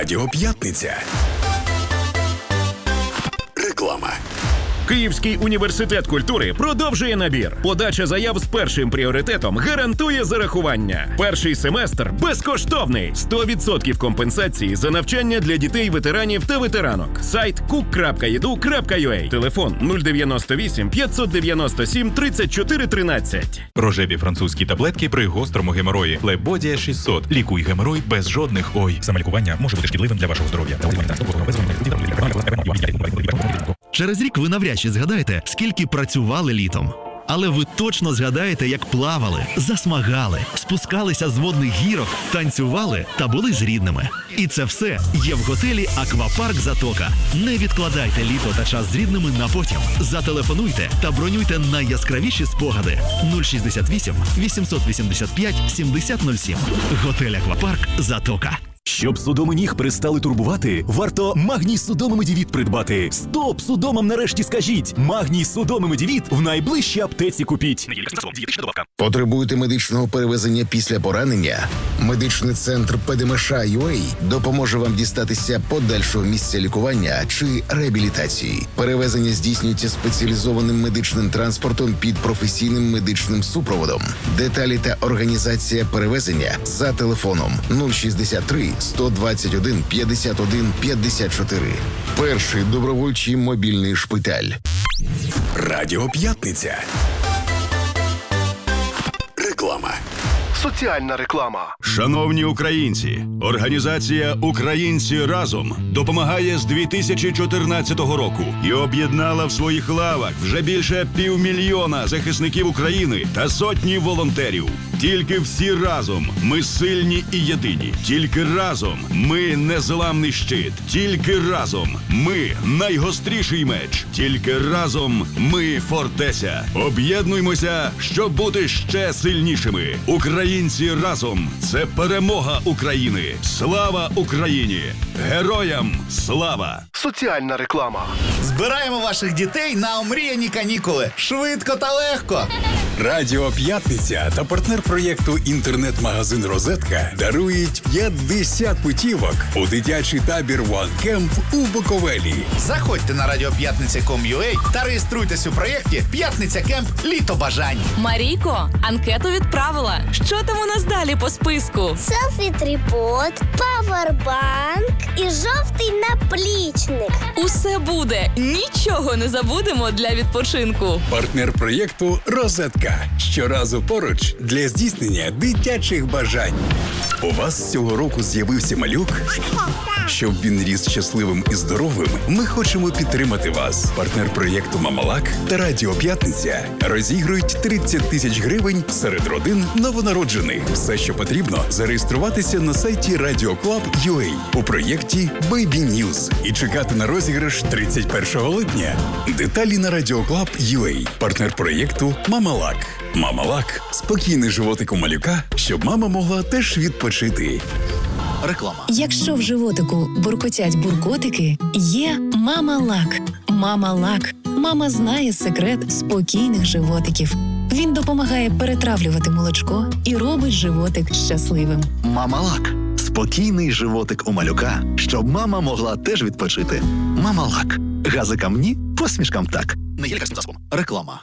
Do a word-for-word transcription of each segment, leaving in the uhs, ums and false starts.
Радіо П'ятниця. Реклама. Київський університет культури продовжує набір. Подача заяв з першим пріоритетом гарантує зарахування. Перший семестр безкоштовний. сто відсотків компенсації за навчання для дітей, ветеранів та ветеранок. Сайт кук крапка і ді ю крапка ю а. Телефон нуль дев'яносто вісім п'ятсот дев'яносто сім тридцять чотири тринадцять. Рожеві французькі таблетки при гострому геморої. Флебодія шістсот. Лікуй геморой без жодних ой. Самолікування може бути шкідливим для вашого здоров'я. Через рік ви навряд чи згадаєте, скільки працювали літом. Але ви точно згадаєте, як плавали, засмагали, спускалися з водних гірок, танцювали та були з рідними. І це все є в готелі «Аквапарк Затока». Не відкладайте літо та час з рідними на потім. Зателефонуйте та бронюйте найяскравіші спогади. нуль шістдесят вісім вісімсот вісімдесят п'ять сімдесят нуль сім. Готель «Аквапарк Затока». Щоб судоми ніг перестали турбувати, варто Магній Судоми Медівіт придбати. Стоп! Судомам нарешті скажіть! Магній Судоми Медівіт в найближчій аптеці купіть. Потребуєте медичного перевезення після поранення? Медичний центр пе де ем еш ю а допоможе вам дістатися подальшого місця лікування чи реабілітації. Перевезення здійснюється спеціалізованим медичним транспортом під професійним медичним супроводом. Деталі та організація перевезення за телефоном нуль шістдесят три сто двадцять один п'ятдесят один п'ятдесят чотири. Перший добровольчий мобільний шпиталь. Радіо П'ятниця. Реклама. Соціальна реклама. Шановні українці, організація «Українці разом» допомагає з дві тисячі чотирнадцятого року і об'єднала в своїх лавах вже більше півмільйона захисників України та сотні волонтерів. Тільки всі разом ми сильні і єдині. Тільки разом ми незламний щит. Тільки разом ми найгостріший меч. Тільки разом ми фортеця. Об'єднуймося, щоб бути ще сильнішими. Українці разом – це перемога України. Слава Україні! Героям слава! Соціальна реклама. Збираємо ваших дітей на омріяні канікули. Швидко та легко. Радіо П'ятниця та партнер проєкту інтернет-магазин «Розетка» дарують п'ятдесят путівок у дитячий табір One Camp у Буковелі. Заходьте на радіоп'ятниця крапка ком крапка ю а та реєструйтесь у проєкті «П'ятниця Кемп. Літо бажань». Марійко, анкету відправила. Що там у нас далі по списку? Селфі-трипод, павербанк і жовтий наплічник. Усе буде. Нічого не забудемо для відпочинку. Партнер проєкту «Розетка». Щоразу поруч для здійснення дитячих бажань. У вас цього року з'явився малюк? Щоб він ріс щасливим і здоровим, ми хочемо підтримати вас. Партнер проєкту «Мамалак» та Радіо П'ятниця розігрують тридцять тисяч гривень серед родин новонароджених. Все, що потрібно, зареєструватися на сайті радіо клаб крапка ю а у проєкті «Бейбі Ньюз» і чекати на розіграш тридцять першого липня. Деталі на радіо клаб крапка ю а. Партнер проєкту «Мамалак». «Мамалак» – спокійний животик у малюка, щоб мама могла теж відпочити. Реклама. Якщо в животику буркотять буркотики, є «Мама-лак». «Мама-лак». Мама знає секрет спокійних животиків. Він допомагає перетравлювати молочко і робить животик щасливим. Мама-лак. Спокійний животик у малюка, щоб мама могла теж відпочити. Мама-лак. Газикам ні, посмішкам так. Не є лікарським засобом. Реклама.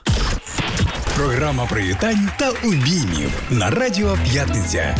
Програма привітань та обіймів на Радіо П'ятниця.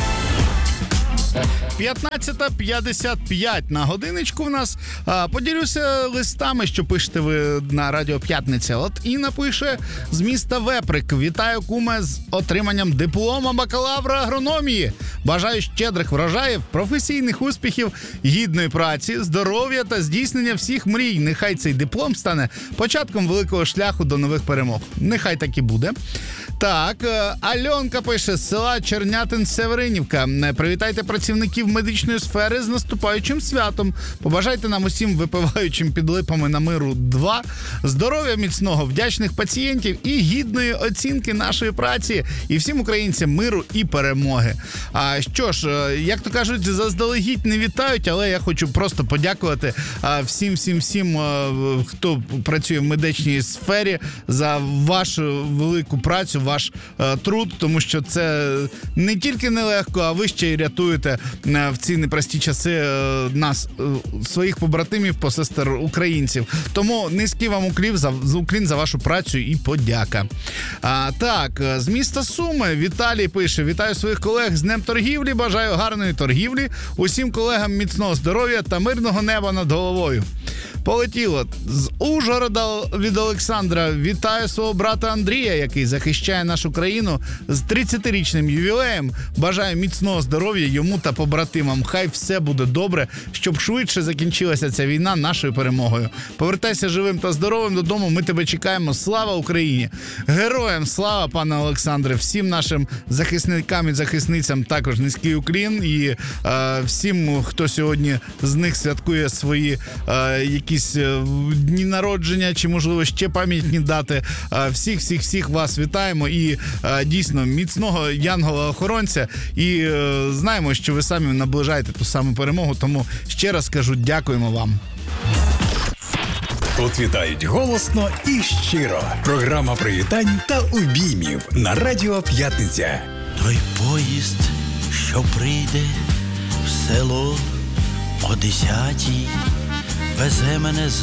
п'ятнадцята п'ятдесят п'ять на годиночку в нас. А, поділюся листами, що пишете ви на Радіо П'ятниця. От Інна пише з міста Веприк. Вітаю, куме, з отриманням диплома бакалавра агрономії. Бажаю щедрих врожаїв, професійних успіхів, гідної праці, здоров'я та здійснення всіх мрій. Нехай цей диплом стане початком великого шляху до нових перемог. Нехай так і буде. Так, Альонка пише з села Чернятин-Северинівка. Привітайте працівників медичної сфери з наступаючим святом. Побажайте нам усім випиваючим під липами на миру два здоров'я міцного, вдячних пацієнтів і гідної оцінки нашої праці. І всім українцям миру і перемоги. А що ж, як то кажуть, заздалегідь не вітають, але я хочу просто подякувати всім-всім-всім, хто працює в медичній сфері, за вашу велику працю, ваш е, труд, тому що це не тільки нелегко, а ви ще й рятуєте е, в ці непрості часи е, нас, е, своїх побратимів, посестер українців. Тому низький вам уклін за, уклін за вашу працю і подяка. А, так, з міста Суми Віталій пише: вітаю своїх колег з Днем торгівлі, бажаю гарної торгівлі, усім колегам міцного здоров'я та мирного неба над головою. Полетіло. З Ужгорода від Олександра: вітаю свого брата Андрія, який захищає нашу країну з тридцятирічним ювілеєм. Бажаю міцного здоров'я йому та побратимам. Хай все буде добре, щоб швидше закінчилася ця війна нашою перемогою. Повертайся живим та здоровим додому, ми тебе чекаємо. Слава Україні! Героям слава, пане Олександре! Всім нашим захисникам і захисницям також низький уклін. І е, всім, хто сьогодні з них святкує свої е, які якісь дні народження, чи, можливо, ще пам'ятні дати. Всіх-всіх-всіх вас вітаємо і дійсно міцного янгола-охоронця. І знаємо, що ви самі наближаєте ту саму перемогу, тому ще раз кажу, дякуємо вам. Тут вітають голосно і щиро. Програма привітань та обіймів на Радіо П'ятниця. Той поїзд, що прийде в село о десятій, везе мене з